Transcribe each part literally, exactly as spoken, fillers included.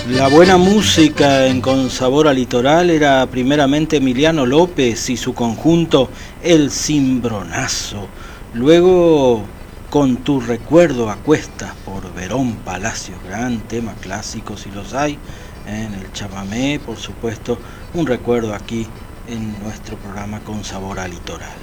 La buena música en Con Sabor a Litoral era primeramente Emiliano López y su conjunto El Cimbronazo. Luego Con tu recuerdo a cuestas por Verón Palacios, gran tema clásico si los hay, en el chamamé, por supuesto, un recuerdo aquí en nuestro programa Con Sabor a Litoral.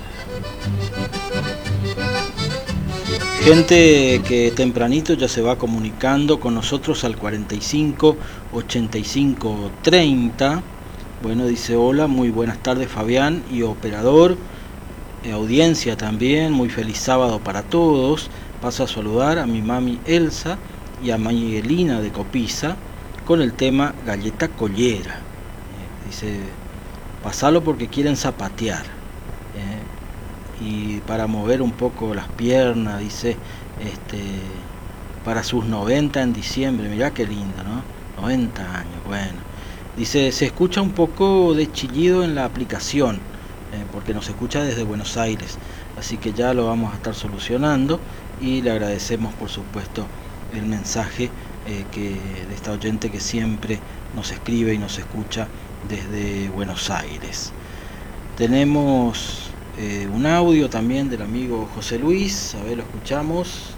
Gente que tempranito ya se va comunicando con nosotros al cuarenta y cinco ochenta y cinco treinta. Bueno, dice hola, muy buenas tardes Fabián y operador, eh, audiencia también, muy feliz sábado para todos. Paso a saludar a mi mami Elsa y a Miguelina de Copiza con el tema Galleta Collera. Eh, dice, pasalo porque quieren zapatear. Eh, y para mover un poco las piernas, dice, este, para sus noventa en diciembre, mirá qué lindo, ¿no? noventa años, bueno. Dice, se escucha un poco de chillido en la aplicación, eh, porque nos escucha desde Buenos Aires, así que ya lo vamos a estar solucionando y le agradecemos, por supuesto, el mensaje eh, que, de esta oyente que siempre nos escribe y nos escucha desde Buenos Aires. Tenemos Eh, un audio también del amigo José Luis, a ver, lo escuchamos.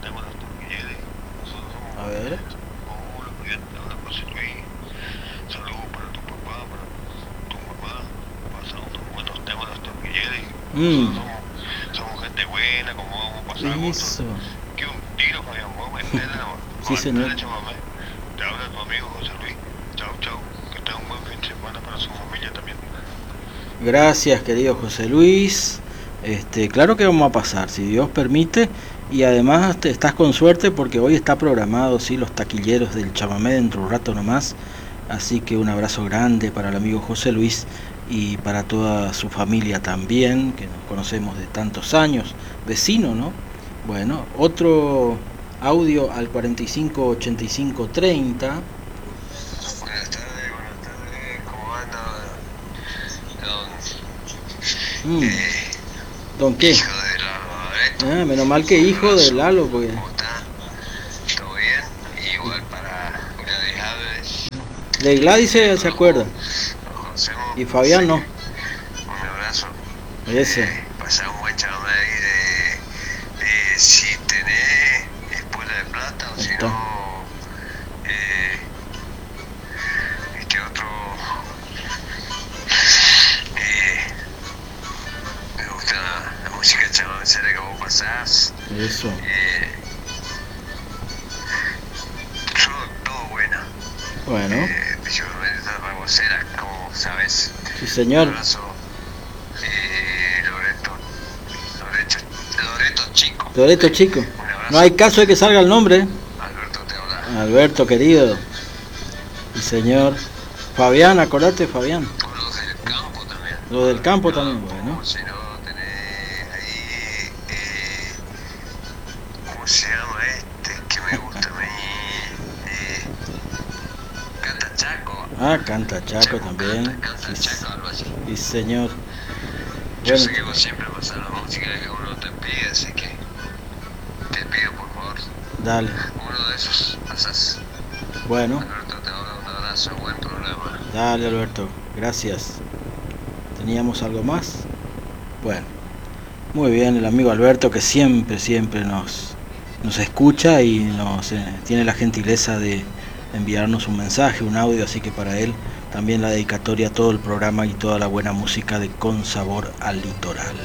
A ver. Hola, hola José Luis, saludos para tu papá, para tu mamá, pasamos unos buenos temas de los torquilleros. Mm. Somos, somos gente buena, como vamos a pasar Eso. Que un tiro, Fabián, vamos a meterle nomás. Sí, señor. Te habla tu amigo José Luis. Chao, chao, que tenga un buen fin de semana para su familia también. Gracias, querido José Luis. Este, claro que vamos a pasar, si Dios permite, y además te, estás con suerte porque hoy está programado, sí, los taquilleros del chamamé dentro de un rato nomás. Así que un abrazo grande para el amigo José Luis y para toda su familia también, que nos conocemos de tantos años, vecino, ¿no? Bueno, otro audio al cuarenta y cinco ochenta y cinco treinta. Buenas tardes, buenas tardes, ¿cómo anda? Don, Mm. eh, ¿Don qué? hijo de Lalo, ¿eh? Ah, menos mal que hijo de Lalo, porque... ¿Cómo está? ¿Todo bien? Igual para Gladys Alves. De Gladys se, se acuerda. Nos conocemos. Y Fabián no. Un abrazo. Ese. Eh, pasar un buen chamamé ahí de, de si tenés espuela de plata o si Está. no, eh, este otro, eh, me gusta la, la música chamamecera que vos pasás. Eso. Eh, todo, todo bueno. Bueno, Eh, principalmente estas reboceras, como sabes. sí señor. Un abrazo, eh, Loreto, Loreto, Loreto Chico. Loreto chico. Un abrazo. No hay caso de que salga el nombre. Alberto te habla. Alberto querido. Sí señor. Fabián, acordate Fabián. Los del campo también. Lo del campo también, bueno. Si no tenés ahí, eh, ¿cómo se llama este? Que me gusta a mí. Eh, Canta Chaco. Ah, canta Chaco también. Canta, canta Sí, Chaco, algo así. sí señor. Yo Bueno, sé que vos siempre pasas la música que uno te pide, así que te pido por favor, dale. uno de esos pasas. Bueno, Alberto te habla, un abrazo, buen programa. dale Alberto. Gracias. ¿Teníamos algo más? Bueno. Muy bien, el amigo Alberto que siempre, siempre nos, nos escucha y nos eh, tiene la gentileza de enviarnos un mensaje, un audio, así que para él también la dedicatoria a todo el programa y toda la buena música de Con Sabor al Litoral.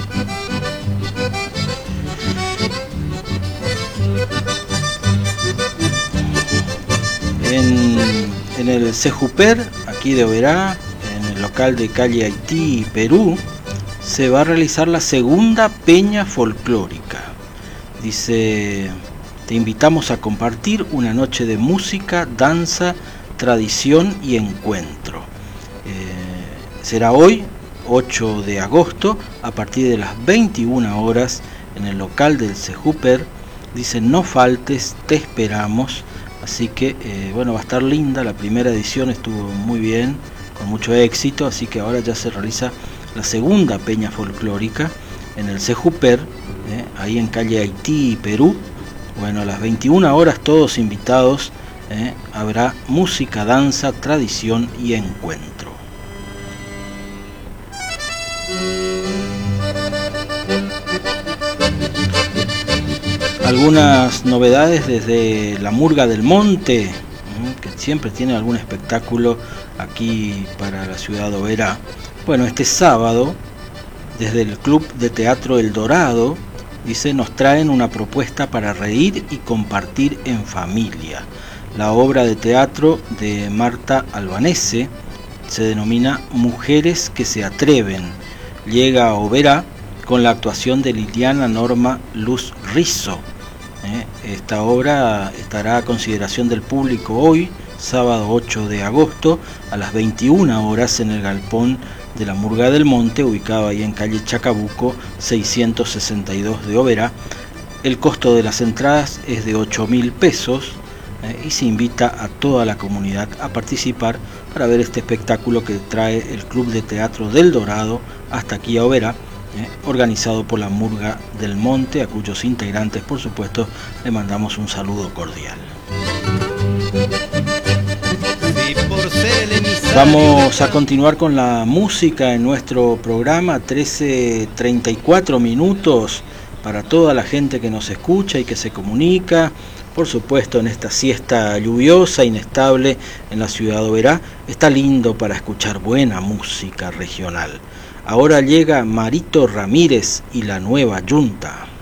En, en el Sejuper, aquí de Oberá, en el local de calle Haití y Perú, se va a realizar la segunda peña folclórica. Dice, te invitamos a compartir una noche de música, danza, tradición y encuentro. Eh, será hoy, ocho de agosto, a partir de las veintiuna horas, en el local del Sejuper. Dice, no faltes, te esperamos. Así que, eh, bueno, va a estar linda. La primera edición estuvo muy bien, con mucho éxito, así que ahora ya se realiza la segunda peña folclórica en el Sejuper, eh, ahí en calle Haití y Perú. Bueno, a las veintiuna horas todos invitados ¿eh? Habrá música, danza, tradición y encuentro. Algunas novedades desde la Murga del Monte, que siempre tiene algún espectáculo aquí para la ciudad de Oberá. Bueno, este sábado, desde el Club de Teatro El Dorado, dice, nos traen una propuesta para reír y compartir en familia. La obra de teatro de Marta Albanese se denomina Mujeres que se atreven. Llega a Oberá con la actuación de Liliana Norma Luz Rizzo. Esta obra estará a consideración del público hoy, sábado ocho de agosto, a las veintiuna horas en el galpón de la Murga del Monte, ubicado ahí en calle Chacabuco seiscientos sesenta y dos de Oberá. El costo de las entradas es de ocho mil pesos eh, y se invita a toda la comunidad a participar para ver este espectáculo que trae el Club de Teatro del Dorado hasta aquí a Oberá. Eh, organizado por la Murga del Monte, a cuyos integrantes, por supuesto, le mandamos un saludo cordial. Vamos a continuar con la música en nuestro programa, trece treinta y cuatro minutos para toda la gente que nos escucha y que se comunica. Por supuesto, en esta siesta lluviosa, inestable en la ciudad de Oberá, está lindo para escuchar buena música regional. Ahora llega Marito Ramírez y la Nueva Yunta.